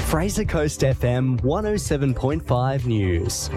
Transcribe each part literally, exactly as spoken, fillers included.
Fraser Coast F M one oh seven point five News.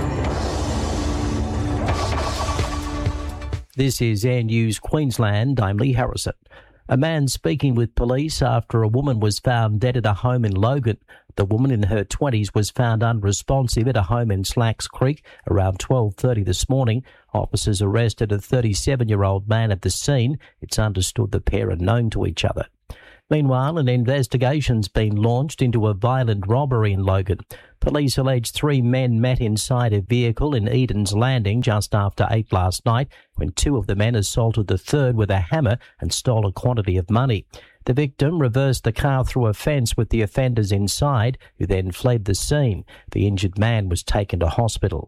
This is Air News Queensland. I'm Lee Harrison. A man speaking with police after a woman was found dead at a home in Logan. The woman in her twenties was found unresponsive at a home in Slacks Creek around twelve thirty this morning. Officers arrested a thirty-seven-year-old man at the scene. It's understood the pair are known to each other. Meanwhile, an investigation's been launched into a violent robbery in Logan. Police allege three men met inside a vehicle in Eden's Landing just after eight last night when two of the men assaulted the third with a hammer and stole a quantity of money. The victim reversed the car through a fence with the offenders inside, who then fled the scene. The injured man was taken to hospital.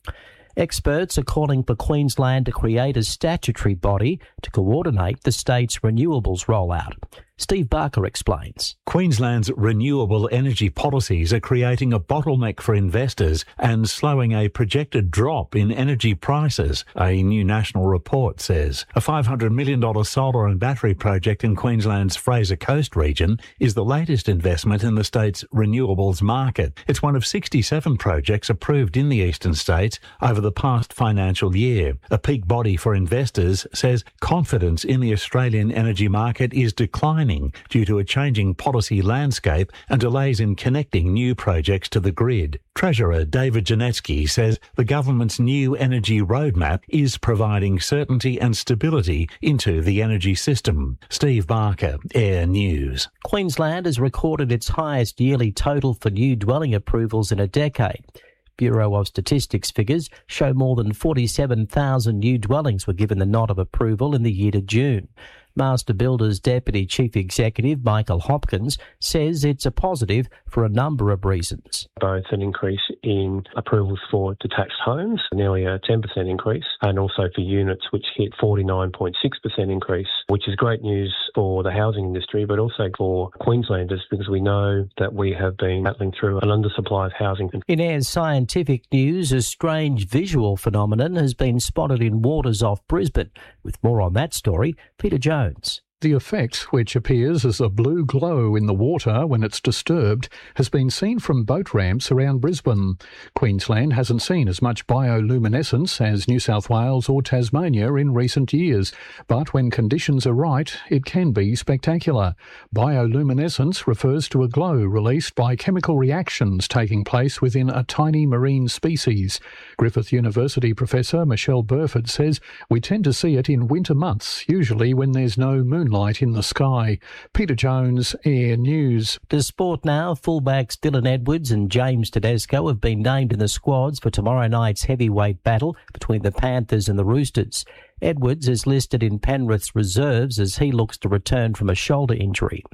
Experts are calling for Queensland to create a statutory body to coordinate the state's renewables rollout. Steve Barker explains. Queensland's renewable energy policies are creating a bottleneck for investors and slowing a projected drop in energy prices, a new national report says. A five hundred million dollars solar and battery project in Queensland's Fraser Coast region is the latest investment in the state's renewables market. It's one of sixty-seven projects approved in the eastern states over the past financial year. A peak body for investors says confidence in the Australian energy market is declining due to a changing policy landscape and delays in connecting new projects to the grid. Treasurer David Janetsky says the government's new energy roadmap is providing certainty and stability into the energy system. Steve Barker, Air News. Queensland has recorded its highest yearly total for new dwelling approvals in a decade. Bureau of Statistics figures show more than forty-seven thousand new dwellings were given the nod of approval in the year to June. Master Builders Deputy Chief Executive Michael Hopkins says it's a positive for a number of reasons. Both an increase in approvals for detached homes, nearly a ten percent increase, and also for units which hit forty-nine point six percent increase, which is great news for the housing industry, but also for Queenslanders because we know that we have been battling through an undersupply of housing. In Air's scientific news, a strange visual phenomenon has been spotted in waters off Brisbane. With more on that story, Peter Jones. The effect, which appears as a blue glow in the water when it's disturbed, has been seen from boat ramps around Brisbane. Queensland hasn't seen as much bioluminescence as New South Wales or Tasmania in recent years, but when conditions are right, it can be spectacular. Bioluminescence refers to a glow released by chemical reactions taking place within a tiny marine species. Griffith University professor Michelle Burford says we tend to see it in winter months, usually when there's no moonlight light in the sky. Peter Jones, Air News. To sport now, fullbacks Dylan Edwards and James Tedesco have been named in the squads for tomorrow night's heavyweight battle between the Panthers and the Roosters. Edwards is listed in Penrith's reserves as he looks to return from a shoulder injury.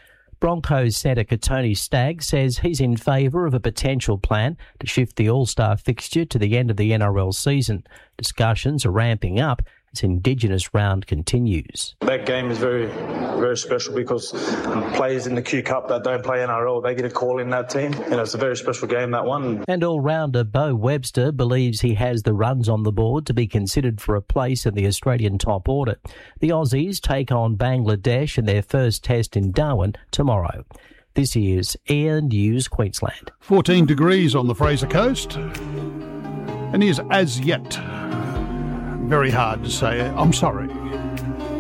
Broncos centre Katoni Staggs says he's in favour of a potential plan to shift the All-Star fixture to the end of the N R L season. Discussions are ramping up as Indigenous round continues. That game is very, very special because players in the Q Cup that don't play N R L, they get a call in that team. You know, it's a very special game, that one. And all-rounder Bo Webster believes he has the runs on the board to be considered for a place in the Australian top order. The Aussies take on Bangladesh in their first test in Darwin tomorrow. This is Air News Queensland. fourteen degrees on the Fraser Coast, and is as yet very hard to say. I'm sorry.